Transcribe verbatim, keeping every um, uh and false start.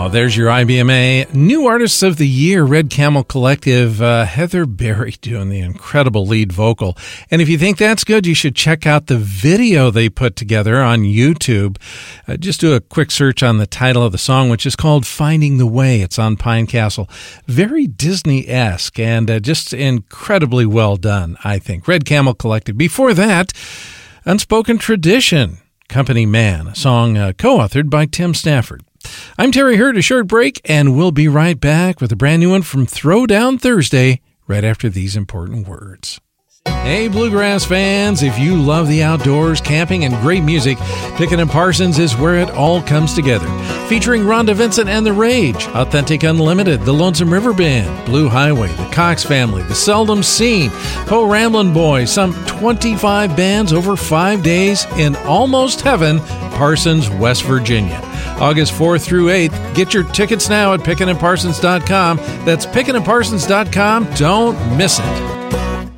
Now, there's your I B M A New Artists of the Year, Red Camel Collective, uh, Heather Berry doing the incredible lead vocal. And if you think that's good, you should check out the video they put together on YouTube. Uh, just do a quick search on the title of the song, which is called Finding the Way. It's on Pine Castle. Very Disney-esque and uh, just incredibly well done, I think. Red Camel Collective. Before that, Unspoken Tradition, Company Man, a song uh, co-authored by Tim Stafford. I'm Terry Hurd, a short break, and we'll be right back with a brand new one from Throwdown Thursday right after these important words. Hey, Bluegrass fans, if you love the outdoors, camping, and great music, Pickett and Parsons is where it all comes together. Featuring Rhonda Vincent and The Rage, Authentic Unlimited, The Lonesome River Band, Blue Highway, The Cox Family, The Seldom Seen, Po Ramblin' Boys, some twenty-five bands over five days in Almost Heaven, Parsons, West Virginia. August fourth through eighth. Get your tickets now at pickett and parsons dot com. That's pickett and parsons dot com. Don't miss it.